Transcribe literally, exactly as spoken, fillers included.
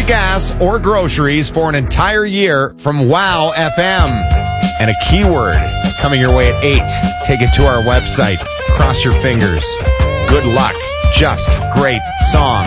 gas or groceries for an entire year from Wow F M. And a keyword coming your way at eight. Take it to our website. Cross your fingers. Good luck. Just great songs.